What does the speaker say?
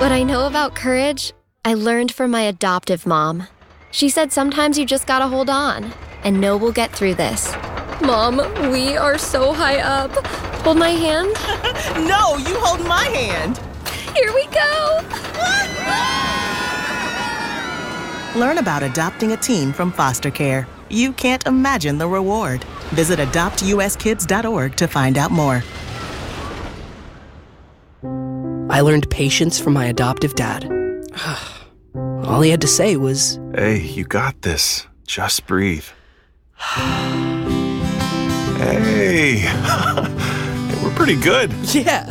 What I know about courage, I learned from my adoptive mom. She said sometimes you just gotta hold on and know we'll get through this. Mom, we are so high up. Hold my hand. No, you hold my hand. Here we go. Learn about adopting a teen from foster care. You can't imagine the reward. Visit adoptuskids.org to find out more. I learned patience from my adoptive dad. All he had to say was, "Hey, you got this. Just breathe." Hey, we're pretty good. yeah.